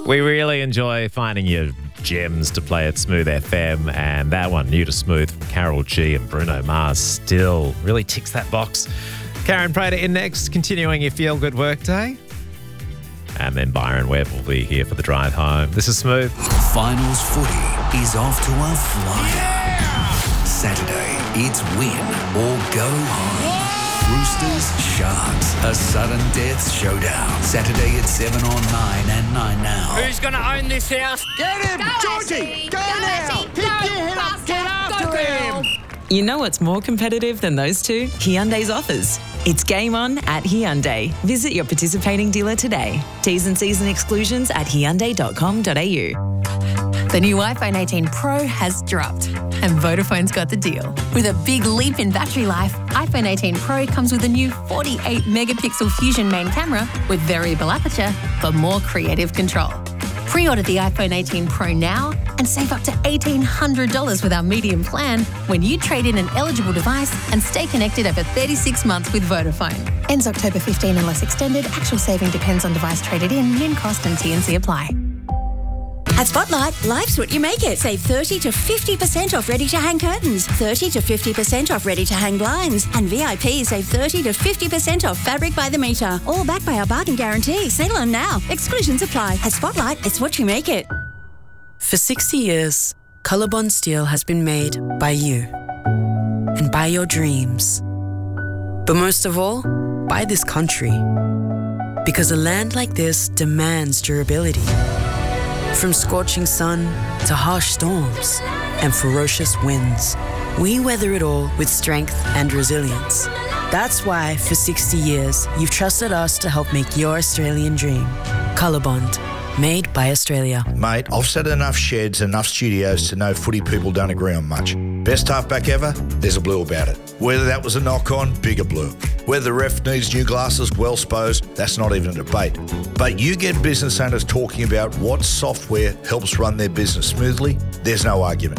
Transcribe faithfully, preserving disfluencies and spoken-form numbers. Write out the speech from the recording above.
We really enjoy finding your gems to play at Smooth F M, and that one, New to Smooth, from Carol G and Bruno Mars, still really ticks that box. Karen Prater in next, continuing your feel-good workday. And then Byron Webb will be here for the drive home. This is Smooth. Finals footy is off to a flyer. Yeah! Saturday, it's win or go home. Roosters, Sharks, a sudden death showdown. Saturday at seven on nine and nine now. Who's going to own this house? Get him, Go, Georgie! Ashley. Go, Go, now! Ashley. Pick Go, your head up, faster. get after Go, him! girl. You know what's more competitive than those two? Hyundai's offers. It's game on at Hyundai. Visit your participating dealer today. T's and C's and exclusions at hyundai dot com dot a u. The new iPhone eighteen Pro has dropped, and Vodafone's got the deal. With a big leap in battery life, iPhone eighteen Pro comes with a new forty-eight megapixel Fusion main camera with variable aperture for more creative control. Pre-order the iPhone eighteen Pro now and save up to eighteen hundred dollars with our medium plan when you trade in an eligible device and stay connected over thirty-six months with Vodafone. Ends October fifteenth unless extended. Actual saving depends on device traded in, min cost and T and C apply. At Spotlight, life's what you make it. Save thirty to fifty percent off ready-to-hang curtains, thirty to fifty percent off ready-to-hang blinds, and V I P save thirty to fifty percent off fabric by the metre. All backed by our bargain guarantee. Settle on now. Exclusions apply. At Spotlight, it's what you make it. For sixty years, Colorbond Steel has been made by you and by your dreams. But most of all, by this country. Because a land like this demands durability. From scorching sun to harsh storms and ferocious winds, we weather it all with strength and resilience. That's why, for sixty years, you've trusted us to help make your Australian dream. Colorbond, made by Australia. Mate, I've sat in enough sheds, enough studios to know footy people don't agree on much. Best halfback ever? There's a blue about it. Whether that was a knock-on, bigger blue. Whether the ref needs new glasses, well supposed, that's not even a debate. But you get business owners talking about what software helps run their business smoothly, there's no argument.